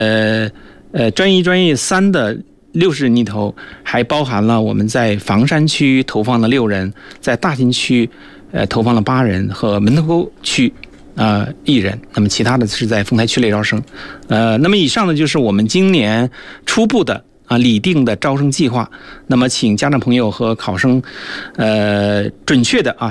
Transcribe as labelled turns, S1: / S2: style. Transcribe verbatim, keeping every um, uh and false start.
S1: 呃呃专一专业三的六十人里头，还包含了我们在房山区投放了六人，在大兴区呃投放了八人，和门头沟区呃一人。那么其他的是在丰台区内招生。呃，那么以上呢就是我们今年初步的啊拟定的招生计划。那么请家长朋友和考生呃准确的啊